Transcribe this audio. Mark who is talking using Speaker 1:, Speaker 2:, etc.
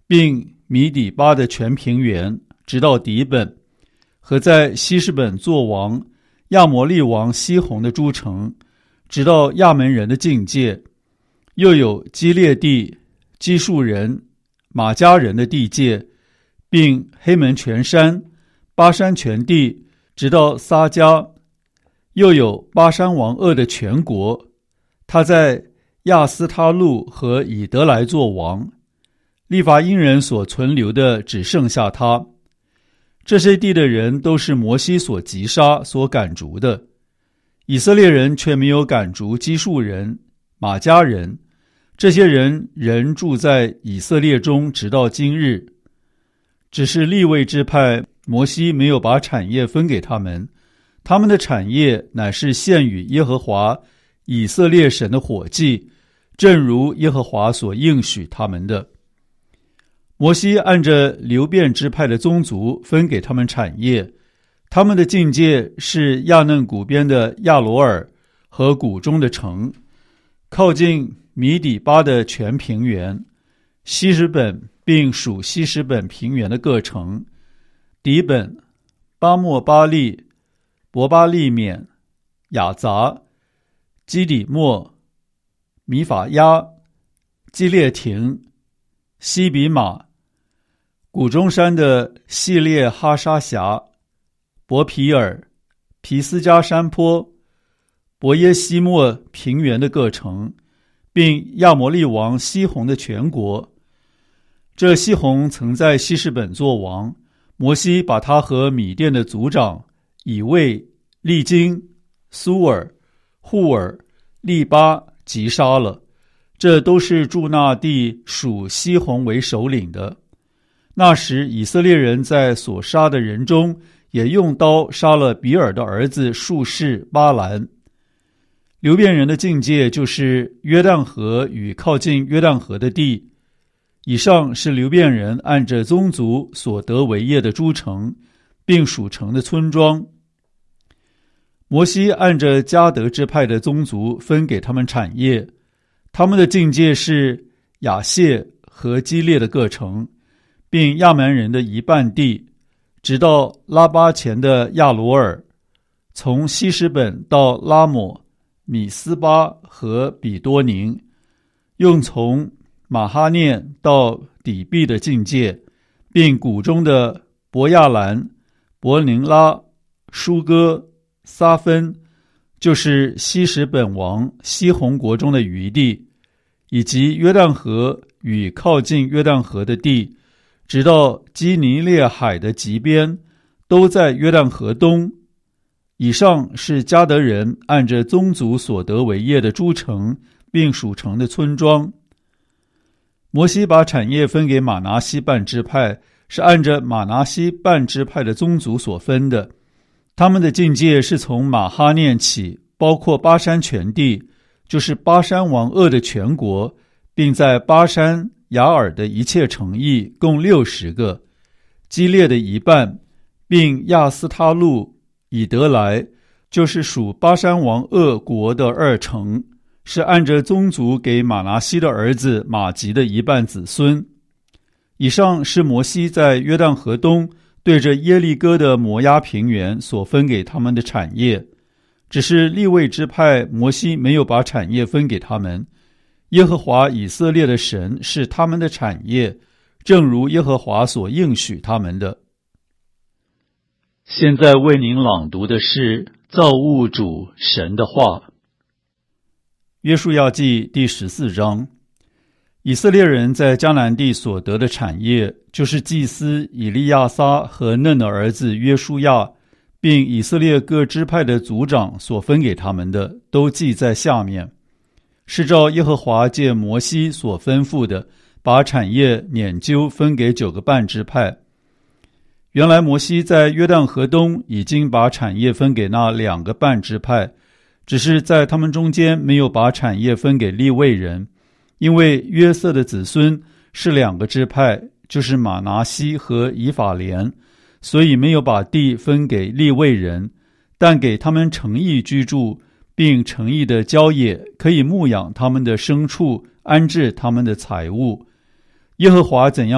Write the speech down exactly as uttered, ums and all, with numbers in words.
Speaker 1: 并米底巴的全平原，直到底本，和在希实本作王亚摩利王西宏的诸城，直到亚门人的境界，又有基列地、基述人、马加人的地界，并黑门全山、巴山全地，直到撒迦，又有巴山王噩的全国，他在亚斯他路和以德来作王，利乏因人所存留的只剩下他。这些地的人都是摩西所击杀、所赶逐的。以色列人却没有赶逐基述人、马加人，这些人仍住在以色列中，直到今日。只是利未支派，摩西没有把产业分给他们，他们的产业乃是献与耶和华以色列神的火祭，正如耶和华所应许他们的。摩西按着流便支派的宗族分给他们产业，他们的境界是亚嫩谷边的亚罗尔和谷中的城，靠近米底巴的全平原，希实本并属希实本平原的各城，底本、巴莫巴利、伯巴利缅、雅杂、基底莫、米法亚、基列亭、西比马、谷中山的细列哈沙峡、伯皮尔、皮斯加山坡、伯耶西莫平原的各城，并亚摩利王西宏的全国。这西宏曾在希实本作王，摩西把他和米甸的族长以卫、利金、苏尔、户尔、利巴击杀了，这都是住那地属西宏为首领的。那时以色列人在所杀的人中，也用刀杀了比尔的儿子术士巴兰。流便人的境界就是约旦河与靠近约旦河的地。以上是流便人按着宗族所得为业的诸城，并属城的村庄。摩西按着迦得支派的宗族分给他们产业，他们的境界是亚谢和基列的各城，并亚门人的一半地，直到拉巴前的亚罗尔，从希实本到拉抹、米斯巴和比多宁，又从马哈念到底壁的境界，并谷中的伯亚兰、伯宁拉、舒哥、撒芬，就是希实本王西宏国中的余地，以及约旦河与靠近约旦河的地，直到基尼列海的极边，都在约旦河东。以上是迦得人按着宗族所得为业的诸城，并属城的村庄。摩西把产业分给玛拿西半支派，是按着玛拿西半支派的宗族所分的。他们的境界是从马哈念起，包括巴山全地，就是巴山王噩的全国，并在巴山雅尔的一切城邑，共六十个，基列的一半，并亚斯他路、以德来，就是属巴山王噩国的二城，是按着宗族给马拿西的儿子马吉的一半子孙。以上是摩西在约旦河东对着耶利哥的摩押平原所分给他们的产业，只是利未支派摩西没有把产业分给他们。耶和华以色列的神是他们的产业，正如耶和华所应许他们的。现在为您朗读的是造物主神的话。约书亚记第十四章。以色列人在迦南地所得的产业，就是祭司以利亚撒和嫩的儿子约书亚，并以色列各支派的族长所分给他们的，都记在下面。是照耶和华借摩西所吩咐的，把产业拈阄分给九个半支派。原来摩西在约旦河东已经把产业分给那两个半支派，只是在他们中间没有把产业分给利未人，因为约瑟的子孙是两个支派，就是马拿西和以法莲，所以没有把地分给利未人，但给他们城邑居住，并城邑的郊野，可以牧养他们的牲畜，安置他们的财物。耶和华怎样